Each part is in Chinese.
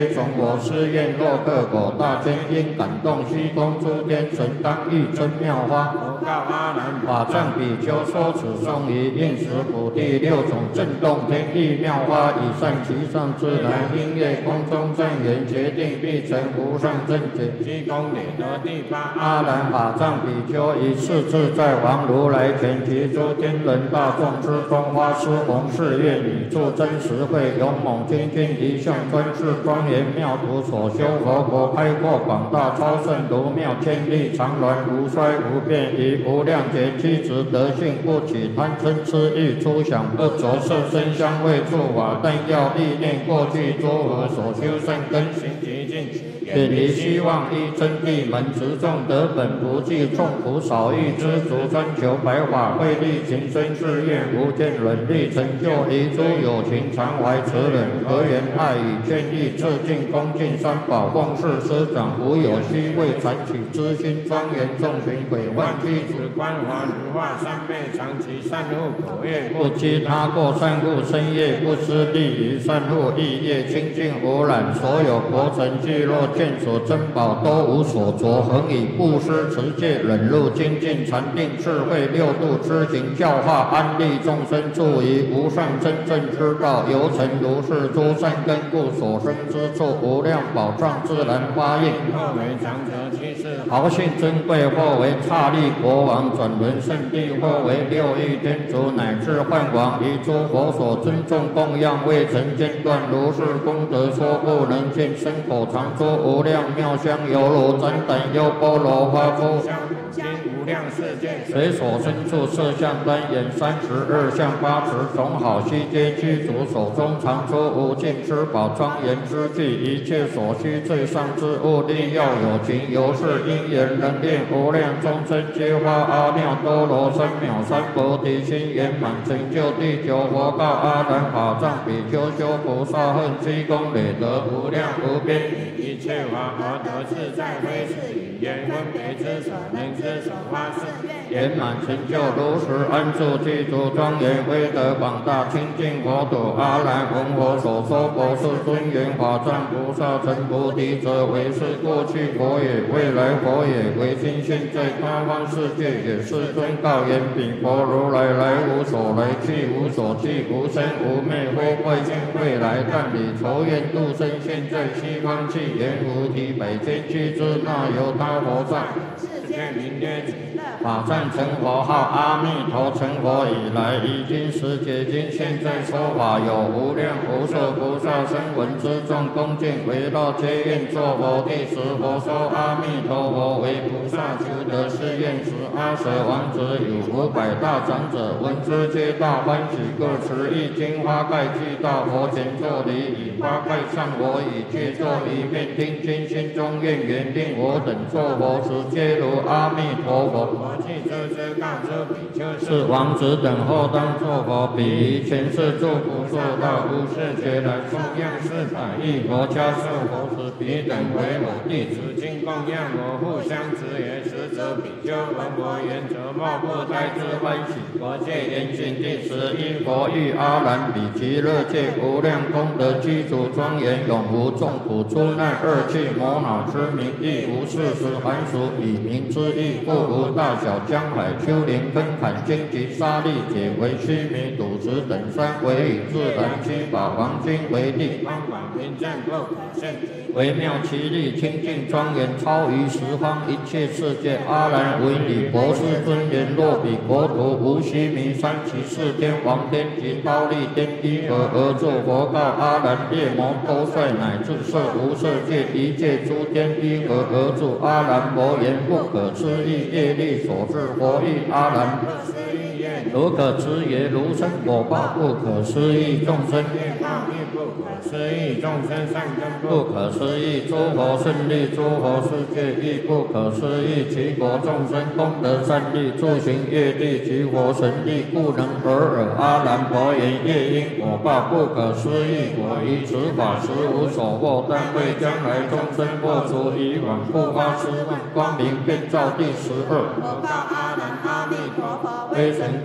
从我誓愿，若克果大千因感动虚空诸天神，当欲真妙花。佛告阿难：法藏比丘说此颂于应时普地六种震动天地妙花，以善其上自然音乐空中正言决定必成无上正觉。虚空里得第八阿难法藏比丘以是自在王如来前及诸天人大众之中发施弘誓愿，以助真实慧勇猛精进一向专制庄严妙土所修佛国开阔广大超胜如妙千里常鸾无衰无变，以无量劫机智德性不起贪嗔痴欲出想不着色身香味触法，但要意念过去诸佛所修善根行极尽，远离希望依真谛门持众得本不计众苦少欲知足专求白法慧力情深誓愿无间忍力成就遗诸有情常怀慈忍和缘爱语劝义致敬恭敬三宝奉事师长无有虚伪残取知心庄严众群毁万具子观华如化三昧长期善护口业不积他过善护身业不失利于善护意业清净无染所有国城聚落见所珍宝都无所着恒以布施持戒忍辱精进禅定智慧六度知行教化安利众生助于无上真正之道由成如是诸善根故所生之处无量宝藏自然发应或为长者居士豪信珍贵或为刹利国王转轮圣地或为六欲天竺乃至幻王以诸佛所尊重供养未曾间断如是功德说不能尽身口常说无量妙香犹如展胆优波罗花夫今无量世界随所身处色相单眼32相八十种好悉皆具足手中常出无尽之宝庄严之具一切所需最上之物力要有情由是因缘能练无量众生皆发阿耨多罗三藐三菩提心圆满成就第九佛告阿难法藏比丘修菩萨恨积功累德无量无边一切法而得自在非是语言分别之所能之所发誓圆满成就如实安住具足庄严威德广大清净佛土阿难闻我所说佛是尊严法藏菩萨成菩提者为是过去佛也未来佛也为今现在他方世界也是尊告言彼佛如来来无所来去无所去无生无灭非未现未来但以仇怨度生现在西方去言无体百千俱之那由他佛藏世界名曰法藏成佛号阿弥陀成佛以来已经十劫经现在说法有无量无数菩萨声闻之众恭敬围绕皆愿作佛第十佛说阿弥陀佛为菩萨求得誓愿时阿舍王子有500大长者闻之皆大欢喜各持一金花盖具到佛前作礼以花盖上我以具作一面听经心中愿缘令我等作佛时皆如阿弥陀佛我既知告诸比丘是王子等后当作佛彼于前世诸不受到无世劫来供养400亿佛家受佛时彼等为我弟子经供养我互相持也实则比丘闻我言则莫不呆之欢喜佛界言行第11佛欲阿难比极乐界无量功德具足庄严永无众苦出难恶趣魔恼之名亦无事实含俗以名之意不无大小江海丘陵根坎荆棘沙砾解为须弥土石等山为以自然七宝黄金为地方广平正不可胜微妙其力清净庄严超于十方一切世界阿难为你博士尊严若比国土无须弥山其四天王天及忉利天依何而作佛告阿难夜魔多帅乃至色无色界一切诸天依何而住阿难佛言不可思议业力所致佛意阿难如可持也如生果报不可思议众生业报亦不可思议众生善根不可思议诸佛胜利诸佛世界亦不可思议其国众生功德善利诸行业力其佛神力故能尔阿难佛言业因果报不可思议我于此法实无所获但为将来众生破除以往不发誓愿光明遍照第12佛告阿难阿弥陀佛为神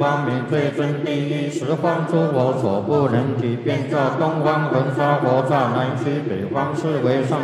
光明最真第一，十方诸佛所不能及，遍照东方恒沙佛刹，南西北方四维上